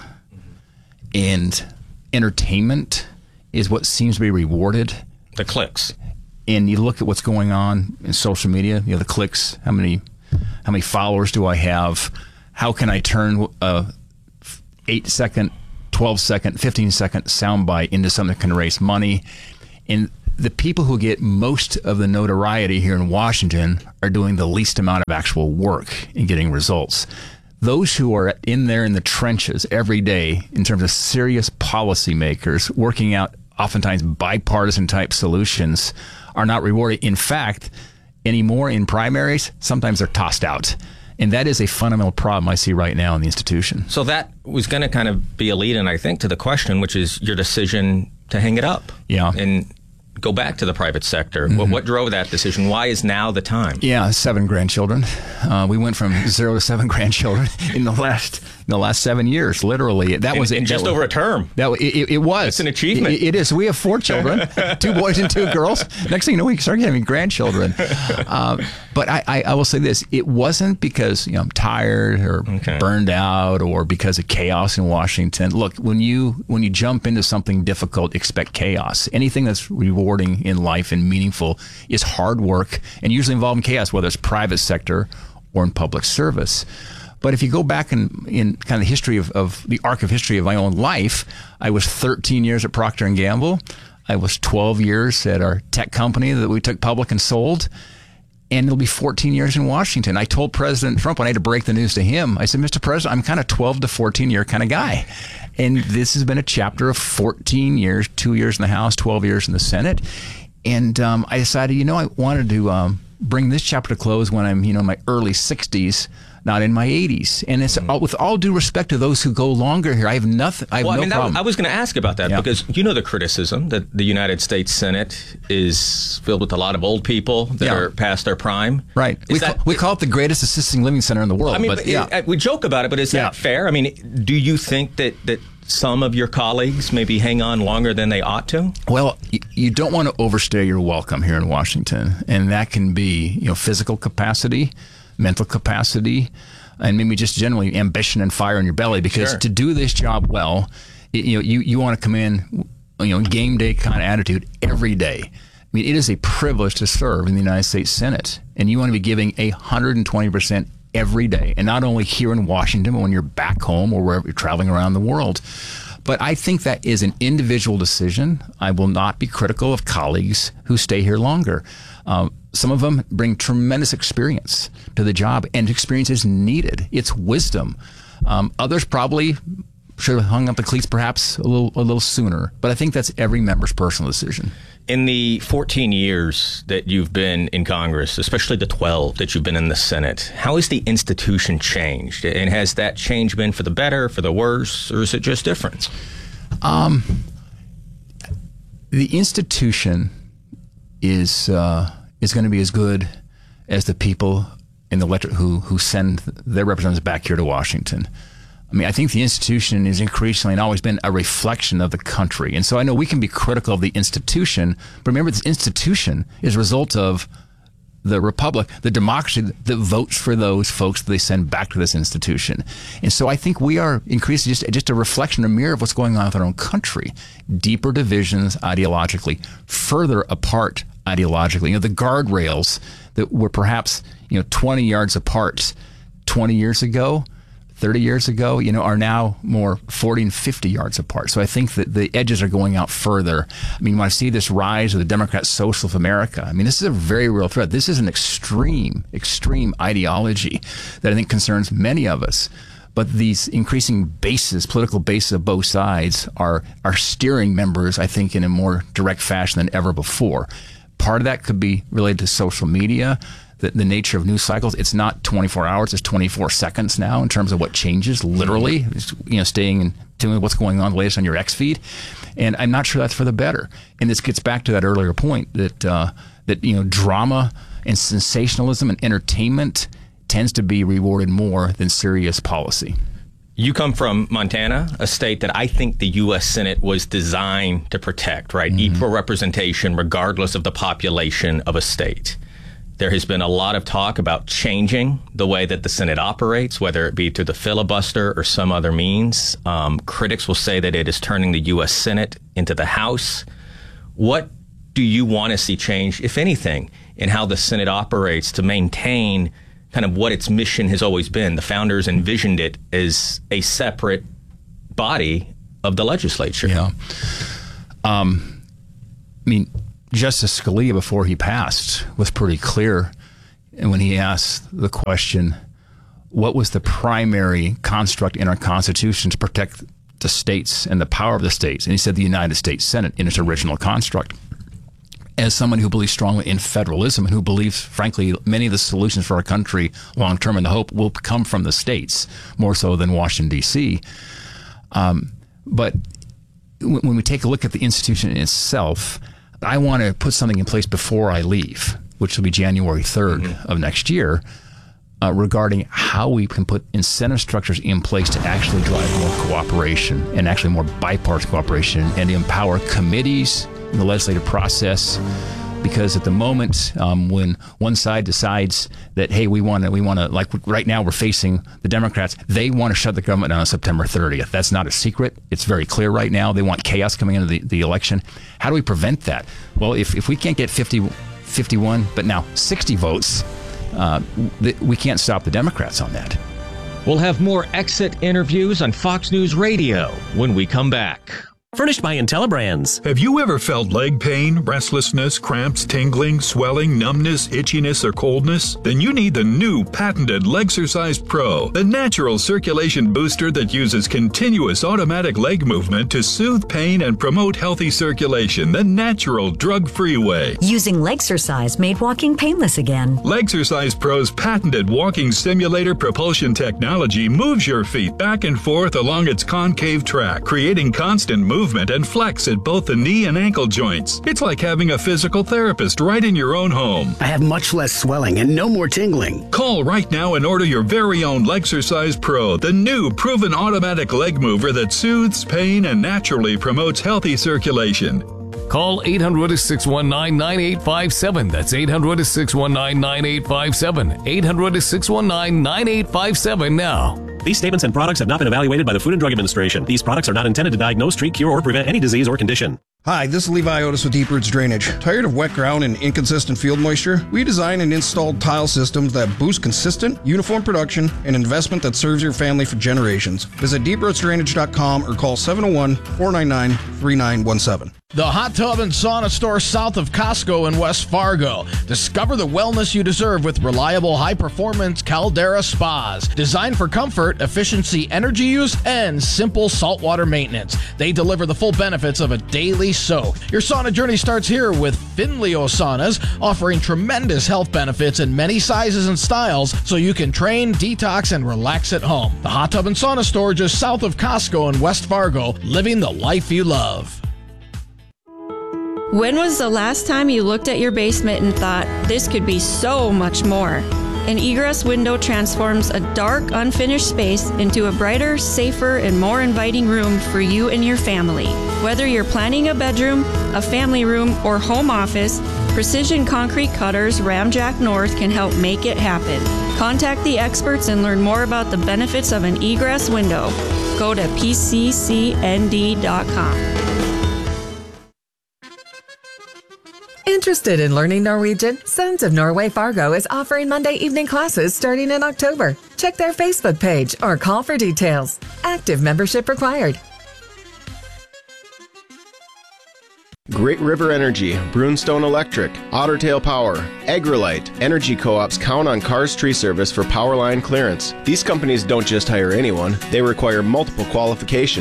and entertainment is what seems to be rewarded.
The clicks.
And you look at what's going on in social media, you know, the clicks, how many how many followers do I have? How can I turn a eight second, twelve second, fifteen second soundbite into something that can raise money? And the people who get most of the notoriety here in Washington are doing the least amount of actual work in getting results. Those who are in there in the trenches every day in terms of serious policymakers working out oftentimes bipartisan type solutions are not rewarded. In fact, anymore in primaries, sometimes they're tossed out. And that is a fundamental problem I see right now in the institution.
So that was going to kind of be a lead-in, I think, to the question, which is your decision to hang it up.
Yeah.
And go back to the private sector. Mm-hmm. What, what drove that decision? Why is now the time?
Yeah, seven grandchildren. Uh, we went from zero to seven grandchildren in the last in the last seven years. Literally, that
in,
was
in just
that
over
was,
a term.
That it, it was.
It's an achievement.
It, it is. We have four children, two boys and two girls. Next thing you know, we start having grandchildren. Um, but I, I, I will say this: it wasn't because you know I'm tired or okay. burned out or because of chaos in Washington. Look, when you when you jump into something difficult, expect chaos. Anything that's rewarding in life and meaningful is hard work and usually involving chaos, whether it's private sector or in public service. But if you go back in, in kind of the history of, of the arc of history of my own life, I was thirteen years at Procter and Gamble. I was twelve years at our tech company that we took public and sold. And it'll be fourteen years in Washington. I told President Trump when I had to break the news to him, I said, Mister President, I'm kind of twelve to fourteen year kind of guy. And this has been a chapter of fourteen years, two years in the House, twelve years in the Senate. And um, I decided, you know, I wanted to um, bring this chapter to close when I'm, you know, in my early sixties, not in my eighties. And it's all, with all due respect to those who go longer here, I have nothing. I have
well,
no
I mean,
problem.
That, I was going to ask about that yeah. because you know the criticism that the United States Senate is filled with a lot of old people that yeah. are past their prime.
Right. We, that, call, we call it the greatest assisted living center in the world.
I mean,
but,
but
yeah.
it, we joke about it, but is yeah. that fair? I mean, do you think that that some of your colleagues maybe hang on longer than they ought to?
Well, you, you don't want to overstay your welcome here in Washington, and that can be, you know, physical capacity, mental capacity, and maybe just generally ambition and fire in your belly. Because sure. to do this job well, it, you know, you, you want to come in, you know, game day kind of attitude every day. I mean, it is a privilege to serve in the United States Senate, and you want to be giving a hundred twenty percent every day, and not only here in Washington, but when you're back home or wherever you're traveling around the world. But I think that is an individual decision. I will not be critical of colleagues who stay here longer. Um, some of them bring tremendous experience to the job, and experience is needed. It's wisdom. Um, others probably should have hung up the cleats perhaps a little a little sooner. But I think that's every member's personal decision.
In the fourteen years that you've been in Congress, especially the twelve that you've been in the Senate, how has the institution changed? And has that change been for the better, for the worse, or is it just different?
Um, the institution is uh, is going to be as good as the people in the electorate who who send their representatives back here to Washington. I mean, I think the institution is increasingly and always been a reflection of the country. And so I know we can be critical of the institution, but remember this institution is a result of the republic, the democracy that votes for those folks that they send back to this institution. And so I think we are increasingly just, just a reflection, a mirror of what's going on with our own country. Deeper divisions ideologically, further apart ideologically. You know, the guardrails that were perhaps, you know, twenty yards apart twenty years ago, thirty years ago, you know, are now more forty and fifty yards apart. So I think that the edges are going out further. I mean, when I see this rise of the Democrat Social of America, I mean, this is a very real threat. This is an extreme, extreme ideology that I think concerns many of us. But these increasing bases, political bases of both sides are, are steering members, I think, in a more direct fashion than ever before. Part of that could be related to social media. the, the nature of news cycles. It's not twenty-four hours; it's twenty-four seconds now in terms of what changes. Literally, it's, you know, staying in tune with what's going on latest on your X feed, and I'm not sure that's for the better. And this gets back to that earlier point that uh, that you know, drama and sensationalism and entertainment tends to be rewarded more than serious policy.
You come from Montana, a state that I think the U S Senate was designed to protect, right? Mm-hmm. Equal representation regardless of the population of a state. There has been a lot of talk about changing the way that the Senate operates, whether it be through the filibuster or some other means. Um, critics will say that it is turning the U S Senate into the House. What do you want to see change, if anything, in how the Senate operates to maintain kind of what its mission has always been? The founders envisioned it as a separate body of the legislature.
Yeah. Um, I mean, Justice Scalia, before he passed, was pretty clear. And when he asked the question, what was the primary construct in our Constitution to protect the states and the power of the states? And he said the United States Senate in its original construct. As someone who believes strongly in federalism and who believes, frankly, many of the solutions for our country long term and the hope will come from the states more so than Washington, D C. Um, but when we take a look at the institution in itself, I want to put something in place before I leave, which will be January third mm-hmm. of next year, uh, regarding how we can put incentive structures in place to actually drive more cooperation and actually more bipartisan cooperation and empower committees in the legislative process. Because at the moment, um, when one side decides that, hey, we want to, we want to, like right now we're facing the Democrats, they want to shut the government down on September thirtieth. That's not a secret. It's very clear right now. They want chaos coming into the, the election. How do we prevent that? Well, if, if we can't get fifty, fifty-one, but now sixty votes, uh, th- we can't stop the Democrats on that.
We'll have more exit interviews on Fox News Radio when we come back.
Furnished by IntelliBrands.
Have you ever felt leg pain, restlessness, cramps, tingling, swelling, numbness, itchiness, or coldness? Then you need the new patented Legsercise Pro, the natural circulation booster that uses continuous automatic leg movement to soothe pain and promote healthy circulation the natural, drug-free way.
Using Legsercise made walking painless again.
Legsercise Pro's patented walking simulator propulsion technology moves your feet back and forth along its concave track, creating constant movement and flex at both the knee and ankle joints. It's like having a physical therapist right in your own home.
I have much less swelling and no more tingling.
Call right now and order your very own Legsercise Pro, the new proven automatic leg mover that soothes pain and naturally promotes healthy circulation.
Call eight hundred, six one nine, nine eight five seven. That's eight hundred, six one nine, nine eight five seven. eight hundred, six one nine, nine eight five seven now.
These statements and products have not been evaluated by the Food and Drug Administration. These products are not intended to diagnose, treat, cure, or prevent any disease or condition.
Hi, this is Levi Otis with Deep Roots Drainage. Tired of wet ground and inconsistent field moisture? We design and install tile systems that boost consistent, uniform production and investment that serves your family for generations. Visit deep roots drainage dot com or call seven oh one, four nine nine, three nine one seven.
The Hot Tub and Sauna Store south of Costco in West Fargo. Discover the wellness you deserve with reliable, high-performance Caldera spas. Designed for comfort, efficiency, energy use, and simple saltwater maintenance. They deliver the full benefits of a daily soak. Your sauna journey starts here with Finleo Saunas, offering tremendous health benefits in many sizes and styles so you can train, detox, and relax at home. The Hot Tub and Sauna Store just south of Costco in West Fargo, living the life you love.
When was the last time you looked at your basement and thought, this could be so much more? An egress window transforms a dark, unfinished space into a brighter, safer, and more inviting room for you and your family. Whether you're planning a bedroom, a family room, or home office, Precision Concrete Cutters Ramjack North can help make it happen. Contact the experts and learn more about the benefits of an egress window. Go to P C C N D dot com.
Interested in learning Norwegian? Sons of Norway Fargo is offering Monday evening classes starting in October. Check their Facebook page or call for details. Active membership required.
Great River Energy, Brunstone Electric, Ottertail Power, Agrilite, Energy Co-ops count on Cars Tree Service for power line clearance. These companies don't just hire anyone, they require multiple qualifications.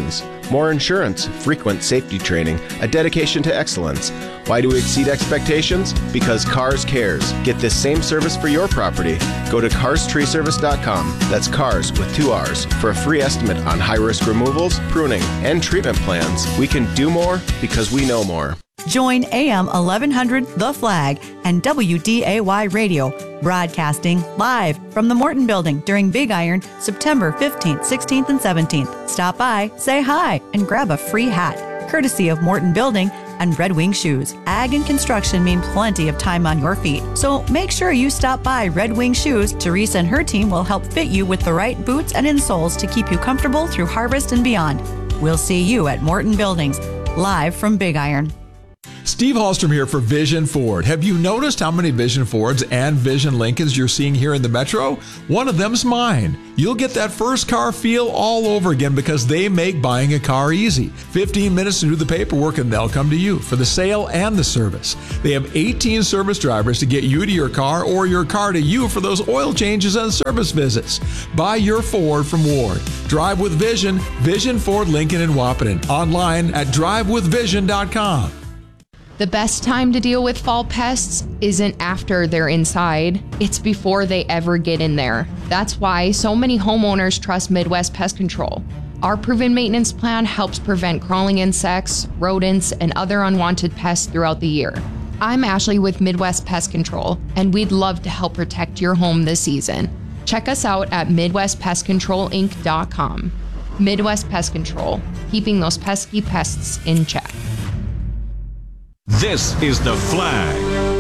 More insurance, frequent safety training, a dedication to excellence. Why do we exceed expectations? Because Cars cares. Get this same service for your property. Go to cars tree service dot com. That's cars with two R's for a free estimate on high-risk removals, pruning, and treatment plans. We can do more because we know more.
Join A M eleven hundred The Flag and W D A Y Radio, broadcasting live from the Morton Building during Big Iron, September fifteenth, sixteenth, and seventeenth. Stop by, say hi, and grab a free hat, courtesy of Morton Building and Red Wing Shoes. Ag and construction mean plenty of time on your feet, so make sure you stop by Red Wing Shoes. Teresa and her team will help fit you with the right boots and insoles to keep you comfortable through harvest and beyond. We'll see you at Morton Buildings, live from Big Iron.
Steve Hallstrom here for Vision Ford. Have you noticed how many Vision Fords and Vision Lincolns you're seeing here in the Metro? One of them's mine. You'll get that first car feel all over again because they make buying a car easy. fifteen minutes to do the paperwork and they'll come to you for the sale and the service. They have eighteen service drivers to get you to your car or your car to you for those oil changes and service visits. Buy your Ford from Ward. Drive with Vision, Vision Ford Lincoln in Wahpeton. Online at drive with vision dot com.
The best time to deal with fall pests isn't after they're inside, it's before they ever get in there. That's why so many homeowners trust Midwest Pest Control. Our proven maintenance plan helps prevent crawling insects, rodents, and other unwanted pests throughout the year. I'm Ashley with Midwest Pest Control, and we'd love to help protect your home this season. Check us out at midwest pest control inc dot com. Midwest Pest Control, keeping those pesky pests in check.
This is The Flag.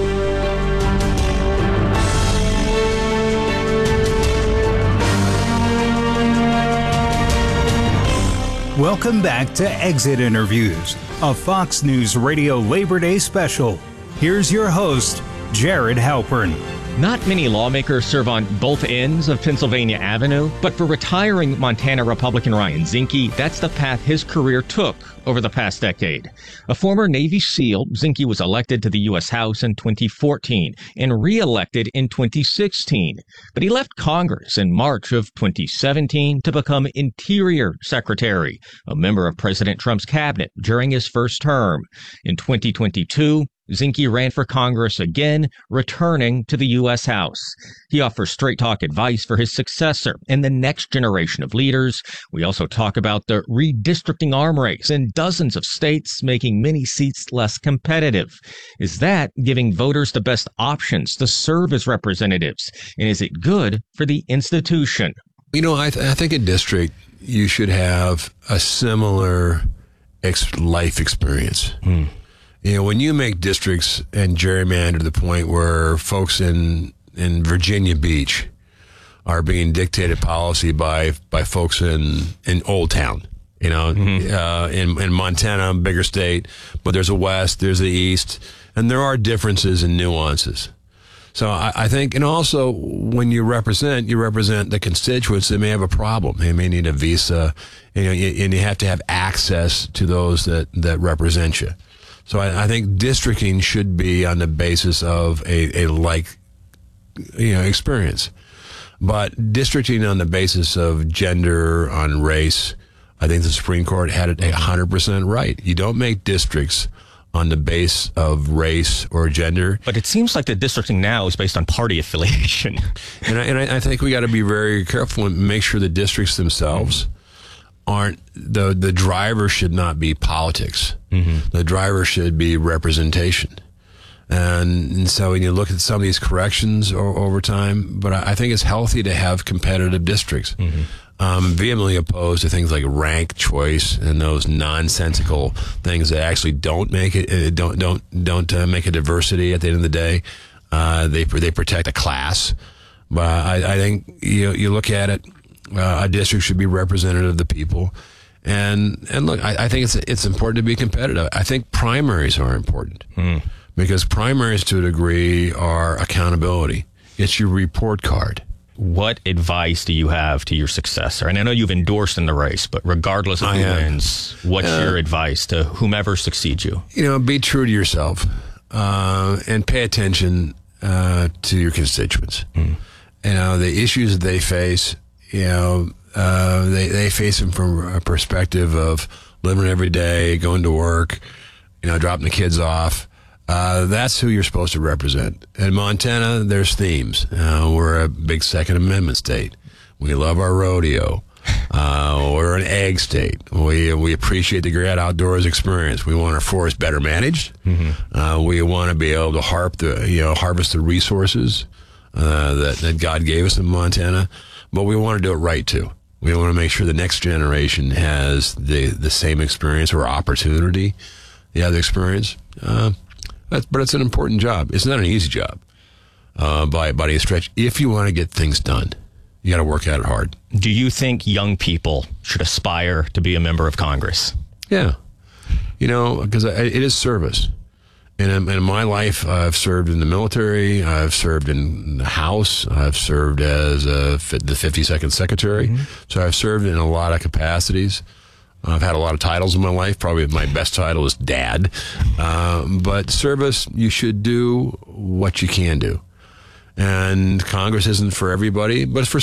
Welcome back to Exit Interviews, a Fox News Radio Labor Day special. Here's your host, Jared Halpern.
Not many lawmakers serve on both ends of Pennsylvania Avenue, but for retiring Montana Republican Ryan Zinke, that's the path his career took over the past decade. A former Navy SEAL, Zinke was elected to the U S House in twenty fourteen and re-elected in twenty sixteen. But he left Congress in March of twenty seventeen to become Interior Secretary, a member of President Trump's cabinet during his first term. In twenty twenty-two, Zinke ran for Congress again, returning to the U S House. He offers straight talk advice for his successor and the next generation of leaders. We also talk about the redistricting arm race in dozens of states, making many seats less competitive. Is that giving voters the best options to serve as representatives? And is it good for the institution?
You know, I, th- I think a district, you should have a similar ex- life experience. Hmm. You know, when you make districts and gerrymander to the point where folks in in Virginia Beach are being dictated policy by by folks in in Old Town, you know, mm-hmm. uh, in in Montana, bigger state, but there's a West, there's the East, and there are differences and nuances. So I, I think, and also when you represent, you represent the constituents that may have a problem. They may need a visa, you know, and you have to have access to those that that represent you. So I, I think districting should be on the basis of a, a like, you know, experience. But districting on the basis of gender, on race, I think the Supreme Court had it one hundred percent right. You don't make districts on the base of race or gender.
But it seems like the districting now is based on party affiliation.
and I, and I, I think we got to be very careful and make sure the districts themselves aren't, the the driver should not be politics. Mm-hmm. The driver should be representation. And, and so when you look at some of these corrections o- over time, but I, I think it's healthy to have competitive districts. Mm-hmm. Um, vehemently opposed to things like rank choice and those nonsensical things that actually don't make it, don't don't don't uh, make a diversity at the end of the day. Uh, they they protect a class, but I, I think you you look at it. Uh, a district should be representative of the people, and and look, I, I think it's it's important to be competitive. I think primaries are important mm. because primaries, to a degree, are accountability. It's your report card.
What advice do you have to your successor? And I know you've endorsed in the race, but regardless of who wins, what's uh, your advice to whomever succeeds you?
You know, be true to yourself uh, and pay attention uh, to your constituents. Mm. You know, the issues that they face. You know, uh, they, they face them from a perspective of living every day, going to work, you know, dropping the kids off. Uh, that's who you're supposed to represent. In Montana, there's themes. Uh, we're a big Second Amendment state. We love our rodeo. Uh, we're an ag state. We we appreciate the great outdoors experience. We want our forests better managed. Mm-hmm. Uh, we want to be able to harp the you know harvest the resources uh, that that God gave us in Montana, but we want to do it right too. We want to make sure the next generation has the the same experience or opportunity the other experience. Uh, that's, but it's an important job. It's not an easy job uh, by by any stretch. If you want to get things done, you got to work at it hard.
Do you think young people should aspire to be a member of Congress?
Yeah. You know, because it is service. And in, in my life, I've served in the military. I've served in the House. I've served as a, the fifty-second Secretary. Mm-hmm. So I've served in a lot of capacities. I've had a lot of titles in my life. Probably my best title is Dad. Um, but service, you should do what you can do. And Congress isn't for everybody, but it's for